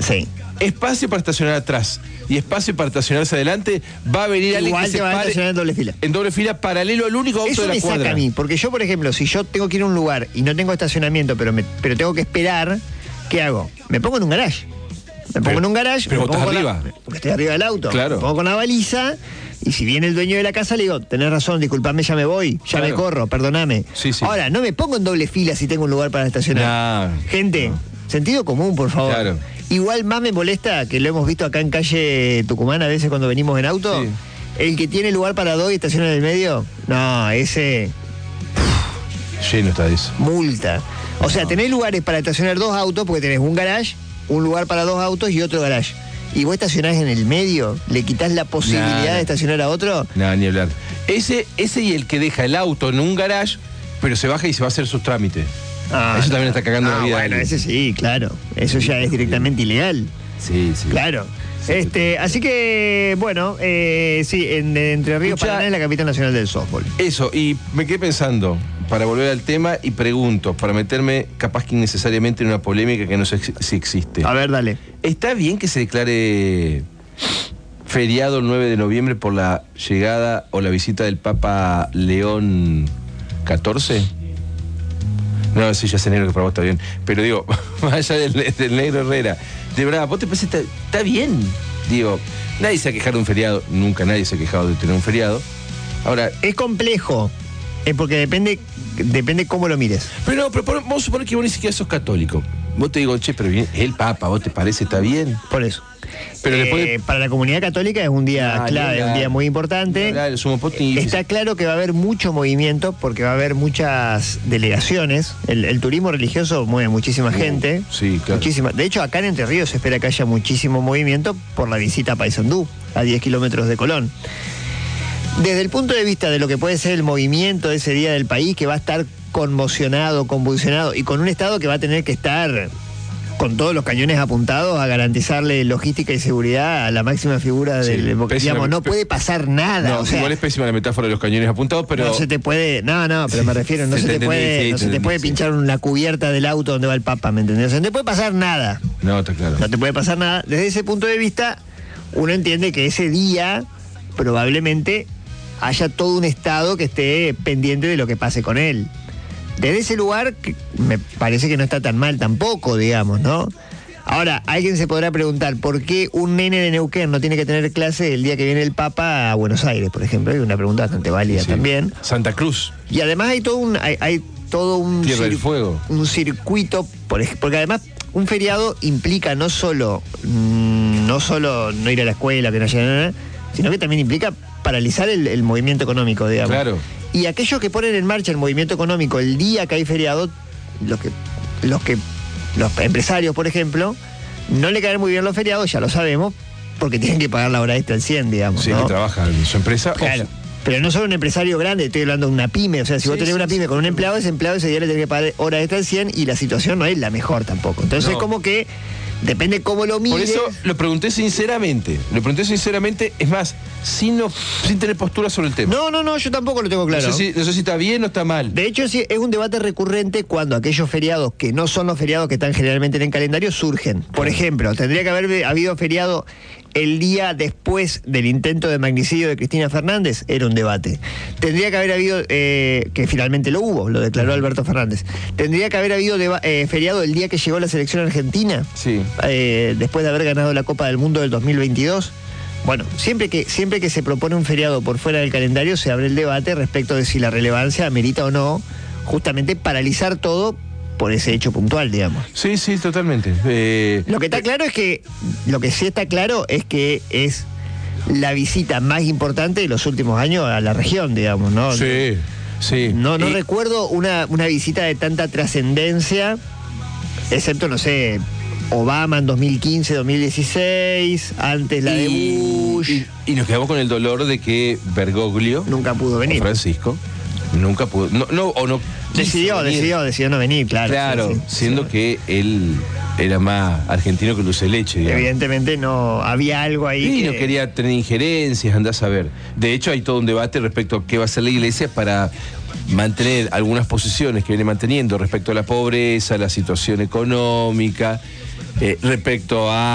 Sí. Espacio para estacionar atrás y espacio para estacionarse adelante, va a venir alguien que se va a pare estacionar en doble fila. en doble fila paralelo al único auto Eso de la me cuadra. saca a mí, porque yo, por ejemplo, si yo tengo que ir a un lugar y no tengo estacionamiento, pero tengo que esperar, ¿qué hago? Me pongo en un garage. Pero vos estás arriba. Porque estoy arriba del auto. Claro. Me pongo con la baliza y si viene el dueño de la casa le digo, tenés razón, disculpame, ya me voy, ya Claro. me corro, perdóname. Sí. Ahora, no me pongo en doble fila si tengo un lugar para estacionar. No. Gente, sentido común, por favor. Claro. Igual más me molesta, que lo hemos visto acá en calle Tucumán a veces cuando venimos en auto, Sí. el que tiene lugar para dos y estaciona en el medio, no, ese Lleno está de eso. multa. O sea, tenés lugares para estacionar dos autos porque tenés un garage, un lugar para dos autos y otro garage. Y vos estacionás en el medio, le quitas la posibilidad de estacionar a otro. Nada, ni hablar. Ese y el que deja el auto en un garage, pero se baja y se va a hacer sus trámites. Eso también está cagando la vida. Bueno, ese sí, claro. Eso ya es directamente ilegal. Sí. Claro. Así que, bueno, sí, en Entre Ríos, Escuchá, Paraná es la capital nacional del softball. Eso, y me quedé pensando, para volver al tema, y pregunto, para meterme capaz que innecesariamente en una polémica que no sé si existe. A ver, dale. ¿Está bien que se declare feriado el 9 de noviembre por la llegada o la visita del Papa León XIV? No, sí, ya sé, negro, que para vos está bien. Pero digo, más allá del negro Herrera, de verdad, ¿vos te parece que está bien? Digo, nadie se ha quejado de un feriado, nunca nadie se ha quejado de tener un feriado. Ahora, Es complejo, porque depende cómo lo mires. pero vamos a suponer que vos ni siquiera sos católico. Vos te digo, che, pero bien, el Papa, ¿vos te parece está bien? Por eso. Pero después Para la comunidad católica es un día clave, un día muy importante. El sumo pontífice. Está claro que va a haber mucho movimiento porque va a haber muchas delegaciones. El turismo religioso mueve muchísima gente. Sí, claro. Muchísima. De hecho, acá en Entre Ríos se espera que haya muchísimo movimiento por la visita a Paysandú, a 10 kilómetros de Colón. Desde el punto de vista de lo que puede ser el movimiento de ese día del país, que va a estar conmocionado, convulsionado, y con un Estado que va a tener que estar con todos los cañones apuntados a garantizarle logística y seguridad a la máxima figura del... Porque, digamos, no puede pasar nada. No, o sea, igual es pésima la metáfora de los cañones apuntados, pero... no se te puede... No, pero me refiero, no se te puede pinchar la cubierta del auto donde va el Papa, ¿me entendés? O sea, no te puede pasar nada. No, está claro. No te puede pasar nada. Desde ese punto de vista, uno entiende que ese día probablemente haya todo un Estado que esté pendiente de lo que pase con él. Desde ese lugar, que me parece que no está tan mal tampoco, digamos, ¿no? Ahora, alguien se podrá preguntar, ¿por qué un nene de Neuquén no tiene que tener clase el día que viene el Papa a Buenos Aires, por ejemplo? Es una pregunta bastante válida también. Santa Cruz. Y además hay todo un Tierra del Fuego. Un circuito, porque además un feriado implica no solo no ir a la escuela, que no haya nada, sino que también implica paralizar el movimiento económico, digamos. Claro. Y aquellos que ponen en marcha el movimiento económico el día que hay feriado, los empresarios, por ejemplo, no le caen muy bien los feriados, ya lo sabemos, porque tienen que pagar la hora extra al 100, digamos. Sí, ¿no? que trabaja en su empresa. Claro. Pero no solo un empresario grande, estoy hablando de una pyme. O sea, si vos tenés una pyme con un empleado, ese empleado ese día le tenés que pagar hora extra al 100 y la situación no es la mejor tampoco. Entonces, como que depende cómo lo mires. Por eso lo pregunté sinceramente. Es más, sin tener postura sobre el tema. No, yo tampoco lo tengo claro. No sé si está bien o está mal. De hecho, sí, es un debate recurrente cuando aquellos feriados que no son los feriados que están generalmente en el calendario surgen. Por ejemplo, tendría que haber habido feriado el día después del intento de magnicidio de Cristina Fernández, era un debate. Tendría que haber habido, que finalmente lo hubo, lo declaró Alberto Fernández. Tendría que haber habido feriado el día que llegó la selección argentina, después de haber ganado la Copa del Mundo del 2022. Bueno, siempre que se propone un feriado por fuera del calendario, se abre el debate respecto de si la relevancia amerita o no justamente paralizar todo por ese hecho puntual, digamos. Sí, totalmente. Lo que está claro es que, lo que sí está claro es que es la visita más importante de los últimos años a la región, digamos, ¿no? Sí. No recuerdo una visita de tanta trascendencia, excepto, no sé, Obama en 2015, 2016, antes la de Bush. Y nos quedamos con el dolor de que Bergoglio nunca pudo venir. Francisco nunca pudo. Decidió no venir, claro. Claro, siendo que él era más argentino que dulce de leche, digamos. Evidentemente no había algo ahí. Y no quería tener injerencias, andás a ver. De hecho, hay todo un debate respecto a qué va a hacer la iglesia para mantener algunas posiciones que viene manteniendo respecto a la pobreza, la situación económica, respecto a